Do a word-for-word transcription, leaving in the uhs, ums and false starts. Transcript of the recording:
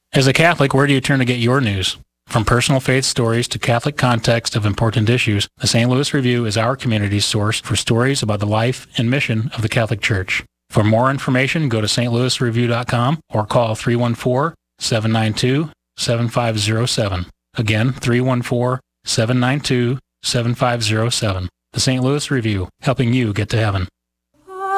As a Catholic, where do you turn to get your news? From personal faith stories to Catholic context of important issues, the Saint Louis Review is our community's source for stories about the life and mission of the Catholic Church. For more information, go to s t louis review dot com or call three one four, seven nine two, seven five zero seven. Again, three one four, seven nine two, seven five zero seven. The Saint Louis Review, helping you get to heaven.